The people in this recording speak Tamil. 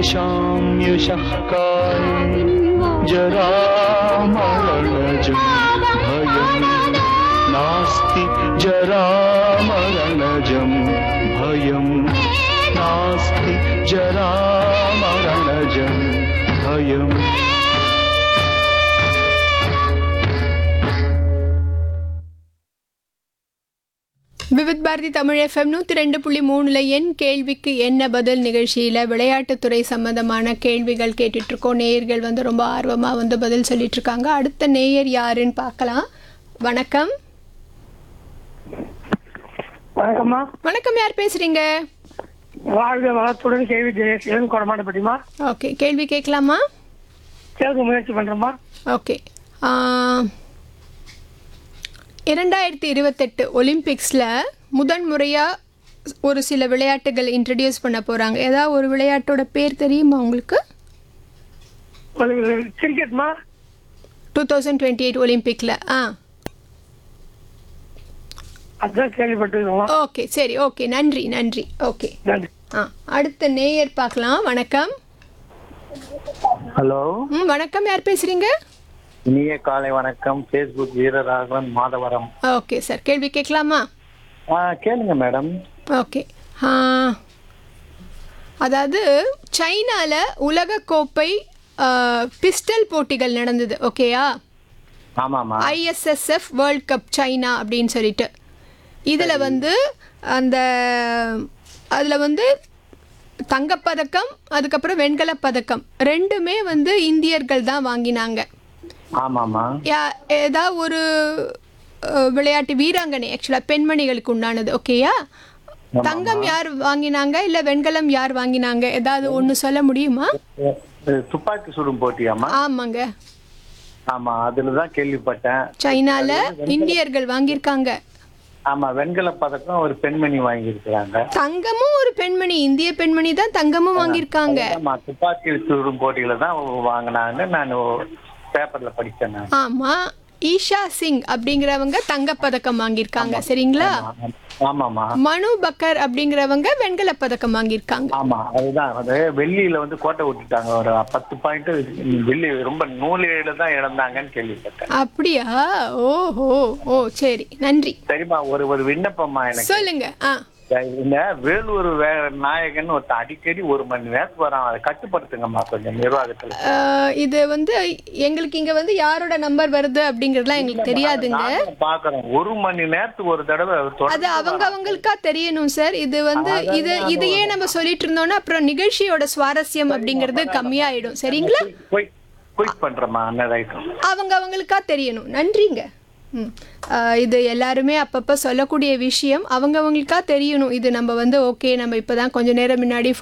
येषां यशः काले जरामरणजं भयं नास्ति जरामरणजं भयं नास्ति जरामरणजं भयम् விவித் பாரதி தமிழ் எஃப்எம் 102.3 என் கேள்விக்கு என்ன பதில் நிகழ்ச்சியில் விளையாட்டுத்துறை சம்மந்தமான கேள்விகள் கேட்டுட்ருக்கோம். நேயர்கள் வந்து ரொம்ப ஆர்வமாக வந்து பதில் சொல்லிட்டுருக்காங்க. அடுத்த நேயர் யாருன்னு பார்க்கலாம். வணக்கம். வணக்கம்மா. வணக்கம், யார் பேசுகிறீங்க? வாழ்க வளத்துடன் கேள்வி ஜெயசீலன் கொடமாட்டப்பட்டிமா. ஓகே, கேள்வி கேட்கலாமா? கேட்க முயற்சி பண்ணுறோம்மா. ஓகே. 2028 ஒலிம்பிக்ஸில் முதன்முறையாக ஒரு சில விளையாட்டுகள் இன்ட்ரடியூஸ் பண்ண போகிறாங்க. ஏதாவது ஒரு விளையாட்டோட பேர் தெரியுமா உங்களுக்கு? கிரிக்கெட்மா. 2028 ஒலிம்பிக்கில் அதான் கேள்விப்பட்டிருக்கோம். ஓகே, சரி, ஓகே, நன்றி நன்றி. ஓகே, நன்றி. அடுத்த நேயர் பார்க்கலாம். வணக்கம். ஹலோ. வணக்கம், யார் பேசுகிறீங்க? இனிய காலை வணக்கம். Facebook Veeraraghavan Madhavaram. Okay sir, கேள்வி கேட்கலாமா? கேளுங்க மேடம். ஓகே. அதாவது சைனாவில் உலகக்கோப்பை பிஸ்டல் போட்டிகள் நடந்தது. ஓகேயா? ஆமாம்மா. ISSF வேர்ல்ட் கப் சைனா அப்படின்னு சொல்லிட்டு இதில் வந்து அதில் வந்து தங்கப்பதக்கம் அதுக்கப்புறம் வெண்கலப் பதக்கம் ரெண்டுமே வந்து இந்தியர்கள் தான் வாங்கினாங்க. ஆமாம்மா. ஏதாவது ஒரு விளையாட்டு வீராங்கனை ஆக்சுவலாக பெண்மணிகளுக்கு உண்டானது. ஓகேயா? தங்கம் யார் வாங்கினாங்க இல்லை வெண்கலம் யார் வாங்கினாங்க? ஏதாவது ஒன்று சொல்ல முடியுமா? துப்பாக்கி சுடும் போட்டியாமா? ஆமாங்க. ஆமா, அதுல தான் கேள்விப்பட்டேன். சைனால இந்தியர்கள் வாங்கியிருக்காங்க. ஆமா, வெண்கல பதக்கம் ஒரு பெண்மணி வாங்கியிருக்கிறாங்க. தங்கமும் ஒரு பெண்மணி, இந்திய பெண்மணி தான் தங்கமும் வாங்கியிருக்காங்க. ஆமா, துப்பாக்கி சுடும் போட்டியில தான் வாங்கினாங்க. நான் பேப்பர்ல படிச்சேன். ஆமா, ஈஷா சிங் அப்படிங்கிறவங்க தங்கப்பதக்கம் வாங்கியிருக்காங்க. சரிங்களா? ஆமாமா. மனு பக்கர் அப்படிங்கிறவங்க வெண்கல பதக்கம் வாங்கியிருக்காங்க. ஆமா, அதுதான். அது வெள்ளியில வந்து கோட்டை விட்டுட்டாங்க. ஒரு 10 பாயிண்ட் வெள்ளி ரொம்ப நூலில தான் இழந்தாங்கன்னு கேள்விப்பட்டேன். அப்படியா? ஓஹோ, ஓ சரி, நன்றி. சரிம்மா, ஒரு விண்ணப்பம்மா எனக்கு. சொல்லுங்க. இந்த வேலூர் நாயகன் ஒருத்தன் அடிக்கடி 1 மணி நேரத்துக்கு வரான். அதை கட்டுப்படுத்துங்கம்மா கொஞ்சம் நிர்வாகத்துல. இது வந்து எங்களுக்கு இங்க வந்து யாரோட நம்பர் வருது அப்படிங்கறதுலாம் எங்களுக்கு தெரியாதுங்க. பாக்குறோம் 1 மணி நேரத்துக்கு ஒரு தடவை. அது அவங்களுக்கா தெரியணும் சார். இது வந்து இதையே நம்ம சொல்லிட்டு இருந்தோம்னா அப்புறம் நிகழ்ச்சியோட சுவாரஸ்யம் அப்படிங்கிறது கம்மியாயிடும். சரிங்களா? குயிக் பண்றேம்மா. அவங்களுக்கா தெரியணும். நன்றிங்க. இது எல்லாருமே அப்பப்போ சொல்லக்கூடிய விஷயம். அவங்களுக்கா தெரியணும். இது நம்ம வந்து ஓகே, நம்ம இப்போ தான் கொஞ்சம் நேரம் முன்னாடி